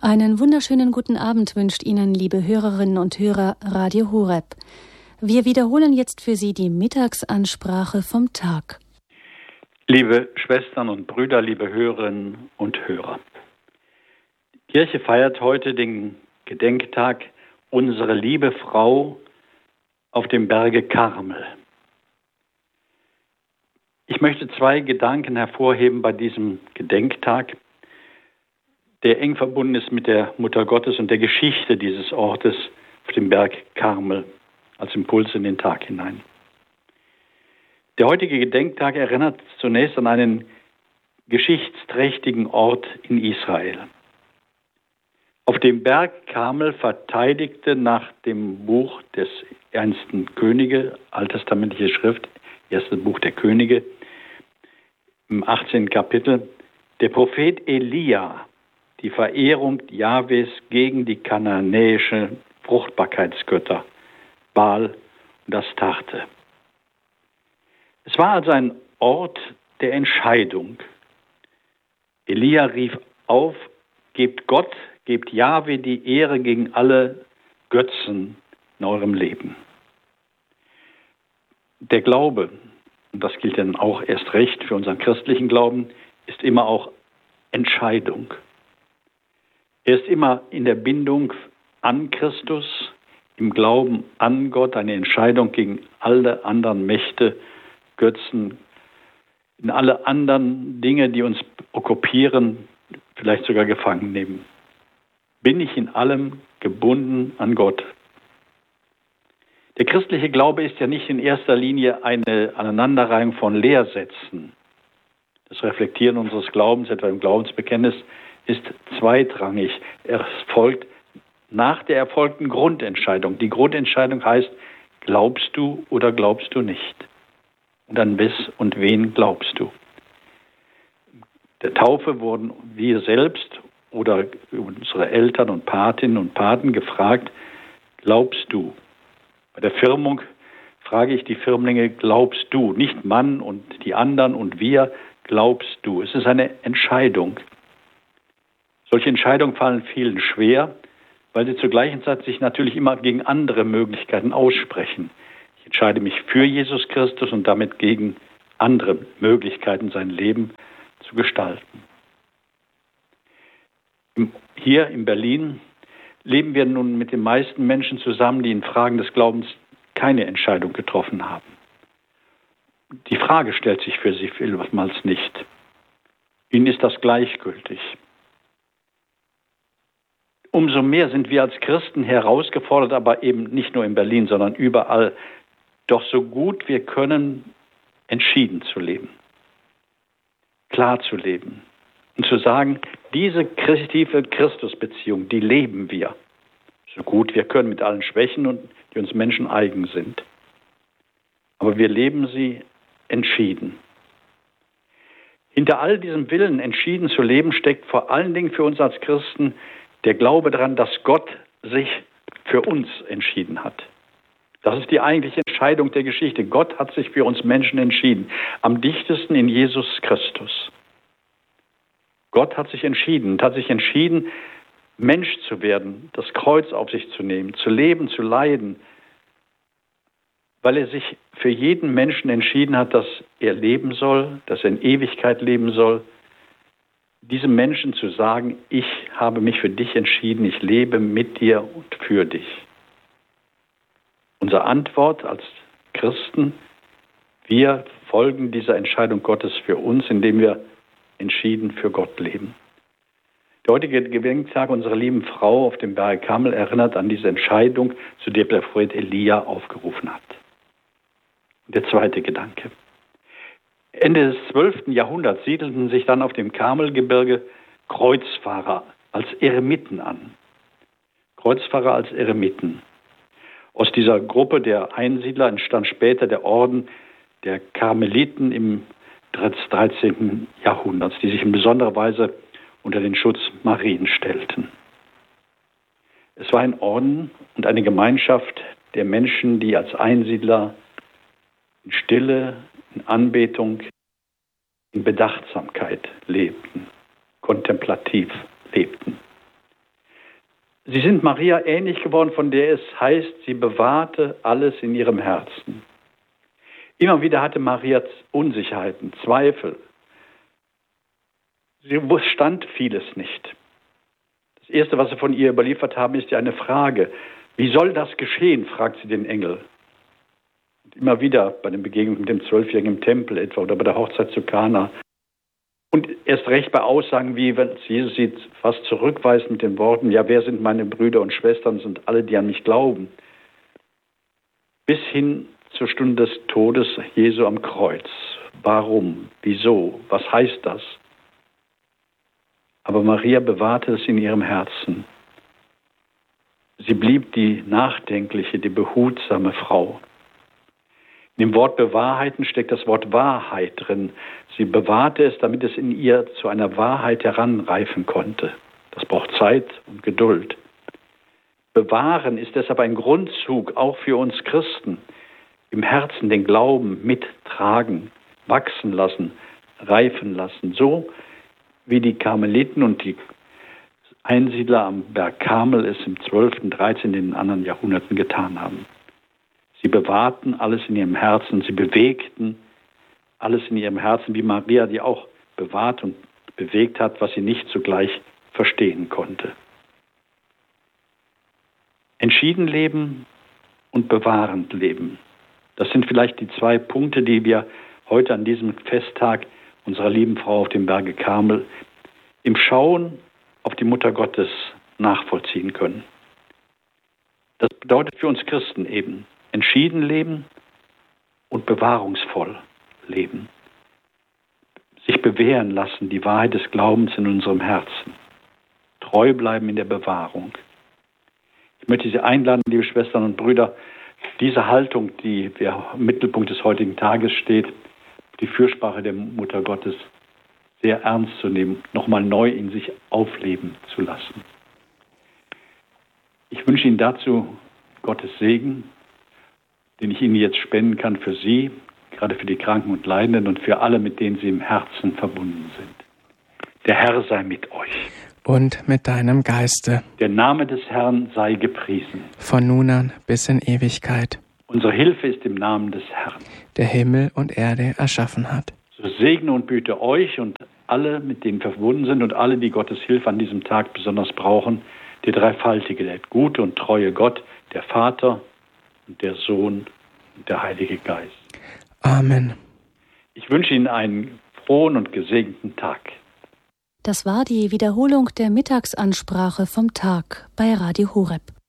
Einen wunderschönen guten Abend wünscht Ihnen, liebe Hörerinnen und Hörer, Radio Horeb. Wir wiederholen jetzt für Sie die Mittagsansprache vom Tag. Liebe Schwestern und Brüder, liebe Hörerinnen und Hörer. Die Kirche feiert heute den Gedenktag Unsere liebe Frau auf dem Berge Karmel. Ich möchte zwei Gedanken hervorheben bei diesem Gedenktag, der eng verbunden ist mit der Mutter Gottes und der Geschichte dieses Ortes auf dem Berg Karmel als Impuls in den Tag hinein. Der heutige Gedenktag erinnert zunächst an einen geschichtsträchtigen Ort in Israel. Auf dem Berg Karmel verteidigte nach dem Buch des Ersten Könige, alttestamentliche Schrift, erstes Buch der Könige, im 18. Kapitel, der Prophet Elia die Verehrung Jahwes gegen die kananäischen Fruchtbarkeitsgötter, Baal und Astarte. Es war also ein Ort der Entscheidung. Elia rief auf, gebt Gott, gebt Jahwe die Ehre gegen alle Götzen in eurem Leben. Der Glaube, und das gilt dann auch erst recht für unseren christlichen Glauben, ist immer auch Entscheidung. Er ist immer in der Bindung an Christus, im Glauben an Gott, eine Entscheidung gegen alle anderen Mächte, Götzen, in alle anderen Dinge, die uns okkupieren, vielleicht sogar gefangen nehmen. Bin ich in allem gebunden an Gott? Der christliche Glaube ist ja nicht in erster Linie eine Aneinanderreihung von Lehrsätzen. Das Reflektieren unseres Glaubens, etwa im Glaubensbekenntnis, ist zweitrangig. Es folgt nach der erfolgten Grundentscheidung. Die Grundentscheidung heißt, glaubst du oder glaubst du nicht? Und an was und wen glaubst du? Der Taufe wurden wir selbst oder unsere Eltern und Patinnen und Paten gefragt, glaubst du? Bei der Firmung frage ich die Firmlinge, glaubst du? Nicht Mann und die anderen und wir, glaubst du? Es ist eine Entscheidung. Solche Entscheidungen fallen vielen schwer, weil sie zur gleichen Zeit sich natürlich immer gegen andere Möglichkeiten aussprechen. Ich entscheide mich für Jesus Christus und damit gegen andere Möglichkeiten, sein Leben zu gestalten. Hier in Berlin leben wir nun mit den meisten Menschen zusammen, die in Fragen des Glaubens keine Entscheidung getroffen haben. Die Frage stellt sich für sie vielmals nicht. Ihnen ist das gleichgültig. Umso mehr sind wir als Christen herausgefordert, aber eben nicht nur in Berlin, sondern überall, doch so gut wir können, entschieden zu leben, klar zu leben und zu sagen, diese tiefe Christusbeziehung, die leben wir, so gut wir können, mit allen Schwächen, die uns Menschen eigen sind. Aber wir leben sie entschieden. Hinter all diesem Willen, entschieden zu leben, steckt vor allen Dingen für uns als Christen der Glaube daran, dass Gott sich für uns entschieden hat. Das ist die eigentliche Entscheidung der Geschichte. Gott hat sich für uns Menschen entschieden. Am dichtesten in Jesus Christus. Gott hat sich entschieden Mensch zu werden, das Kreuz auf sich zu nehmen, zu leben, zu leiden, weil er sich für jeden Menschen entschieden hat, dass er leben soll, dass er in Ewigkeit leben soll. Diesem Menschen zu sagen, ich habe mich für dich entschieden, ich lebe mit dir und für dich. Unsere Antwort als Christen, wir folgen dieser Entscheidung Gottes für uns, indem wir entschieden für Gott leben. Der heutige Gedenktag unserer lieben Frau auf dem Berg Karmel erinnert an diese Entscheidung, zu der der Prophet Elia aufgerufen hat. Und der zweite Gedanke. Ende des 12. Jahrhunderts siedelten sich dann auf dem Karmelgebirge Kreuzfahrer als Eremiten an. Kreuzfahrer als Eremiten. Aus dieser Gruppe der Einsiedler entstand später der Orden der Karmeliten im 13. Jahrhunderts, die sich in besonderer Weise unter den Schutz Mariens stellten. Es war ein Orden und eine Gemeinschaft der Menschen, die als Einsiedler in Stille, in Anbetung, in Bedachtsamkeit lebten, kontemplativ lebten. Sie sind Maria ähnlich geworden, von der es heißt, sie bewahrte alles in ihrem Herzen. Immer wieder hatte Maria Unsicherheiten, Zweifel. Sie verstand vieles nicht. Das Erste, was sie von ihr überliefert haben, ist ja eine Frage. Wie soll das geschehen, fragt sie den Engel. Und immer wieder bei den Begegnungen mit dem 12-Jährigen im Tempel etwa oder bei der Hochzeit zu Kana. Und erst recht bei Aussagen wie, wenn Jesus sie fast zurückweist mit den Worten, ja, wer sind meine Brüder und Schwestern, sind alle, die an mich glauben. Bis hin zur Stunde des Todes Jesu am Kreuz. Warum? Wieso? Was heißt das? Aber Maria bewahrte es in ihrem Herzen. Sie blieb die nachdenkliche, die behutsame Frau. In dem Wort bewahrheiten steckt das Wort Wahrheit drin. Sie bewahrte es, damit es in ihr zu einer Wahrheit heranreifen konnte. Das braucht Zeit und Geduld. Bewahren ist deshalb ein Grundzug, auch für uns Christen. Im Herzen den Glauben mittragen, wachsen lassen, reifen lassen. So wie die Karmeliten und die Einsiedler am Berg Karmel es im 12., 13., in den anderen Jahrhunderten getan haben. Sie bewahrten alles in ihrem Herzen, sie bewegten alles in ihrem Herzen, wie Maria, die auch bewahrt und bewegt hat, was sie nicht zugleich verstehen konnte. Entschieden leben und bewahrend leben. Das sind vielleicht die zwei Punkte, die wir heute an diesem Festtag unserer lieben Frau auf dem Berge Karmel im Schauen auf die Mutter Gottes nachvollziehen können. Das bedeutet für uns Christen eben entschieden leben und bewahrungsvoll leben. Sich bewähren lassen, die Wahrheit des Glaubens in unserem Herzen. Treu bleiben in der Bewahrung. Ich möchte Sie einladen, liebe Schwestern und Brüder, diese Haltung, die im Mittelpunkt des heutigen Tages steht, die Fürsprache der Mutter Gottes sehr ernst zu nehmen, nochmal neu in sich aufleben zu lassen. Ich wünsche Ihnen dazu Gottes Segen, den ich Ihnen jetzt spenden kann für Sie, gerade für die Kranken und Leidenden und für alle, mit denen Sie im Herzen verbunden sind. Der Herr sei mit euch. Und mit deinem Geiste. Der Name des Herrn sei gepriesen. Von nun an bis in Ewigkeit. Unsere Hilfe ist im Namen des Herrn, der Himmel und Erde erschaffen hat. So segne und behüte euch und alle, mit denen verbunden sind und alle, die Gottes Hilfe an diesem Tag besonders brauchen, der dreifaltige, der gute und treue Gott, der Vater und der Sohn und der Heilige Geist. Amen. Ich wünsche Ihnen einen frohen und gesegneten Tag. Das war die Wiederholung der Mittagsansprache vom Tag bei Radio Horeb.